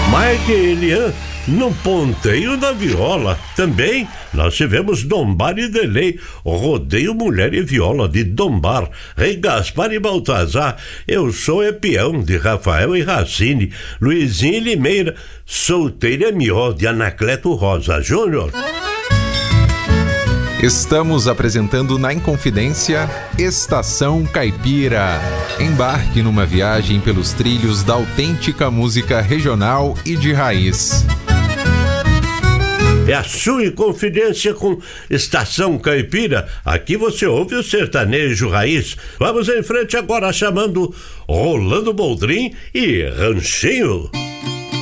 Mike e Elian no ponteio da viola. Também nós tivemos Dombar e Delay, rodeio mulher e viola de Dombar, Rei Gaspar e Baltazar, Eu Sou é Peão de Rafael e Racine, Luizinho e Limeira, Solteira Mió de Anacleto Rosa Júnior. Estamos apresentando na Inconfidência Estação Caipira. Embarque numa viagem pelos trilhos da autêntica música regional e de raiz. É a sua Inconfidência com Estação Caipira. Aqui você ouve o sertanejo raiz. Vamos em frente agora chamando Rolando Boldrin e Ranchinho.